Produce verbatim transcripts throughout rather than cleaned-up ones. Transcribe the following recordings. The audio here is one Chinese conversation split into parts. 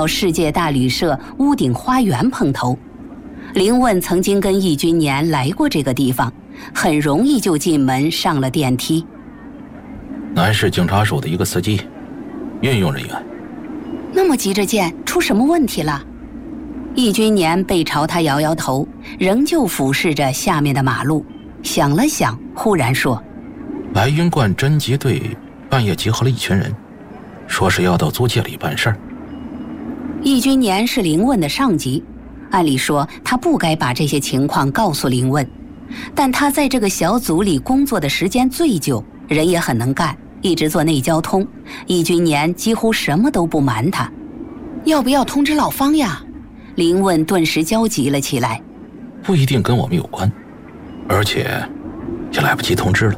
到世界大旅社屋顶花园碰头。林问曾经跟易君年来过这个地方，很容易就进门上了电梯。 南市警察署的一个司机，运用人员。 那么急着见，出什么问题了？易君年背朝他摇摇头，仍旧俯视着下面的马路，想了想，忽然说： 白云观侦缉队半夜集合了一群人，说是要到租界里办事儿。 易君年是林问的上级，按理说他不该把这些情况告诉林问，但他在这个小组里工作的时间最久，人也很能干，一直做内交通，易君年几乎什么都不瞒他。要不要通知老方呀？林问顿时焦急了起来。 不一定跟我们有关，而且也来不及通知了。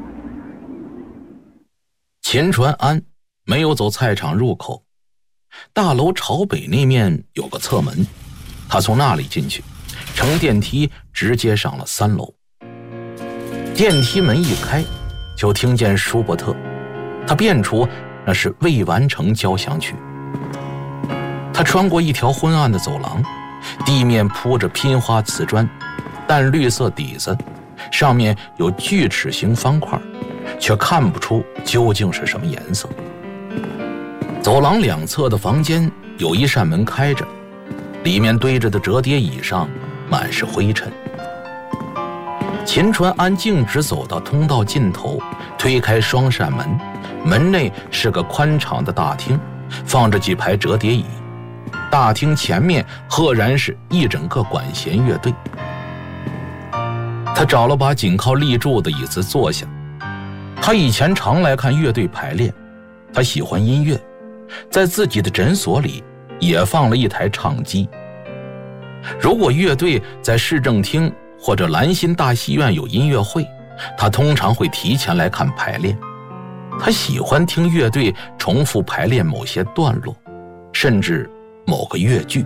秦传安没有走菜场入口，大楼朝北那面有个侧门，他从那里进去，乘电梯直接上了三楼。电梯门一开，就听见舒伯特，他辨出那是未完成交响曲。他穿过一条昏暗的走廊，地面铺着拼花瓷砖，淡绿色底子，上面有锯齿形方块，却看不出究竟是什么颜色。走廊两侧的房间有一扇门开着，里面堆着的折叠椅上满是灰尘。秦传安径直走到通道尽头，推开双扇门，门内是个宽敞的大厅，放着几排折叠椅。大厅前面赫然是一整个管弦乐队。他找了把紧靠立柱的椅子坐下。他以前常来看乐队排练，他喜欢音乐，在自己的诊所里也放了一台唱机。如果乐队在市政厅或者兰心大戏院有音乐会，他通常会提前来看排练。他喜欢听乐队重复排练某些段落，甚至某个乐句。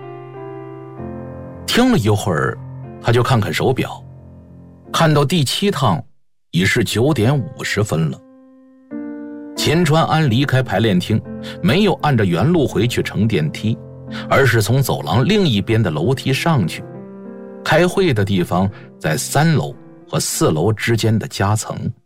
听了一会儿，他就看看手表，看到第七趟已是九点五十分了。秦传安离开排练厅，没有按着原路回去乘电梯，而是从走廊另一边的楼梯上去。开会的地方在三楼和四楼之间的夹层。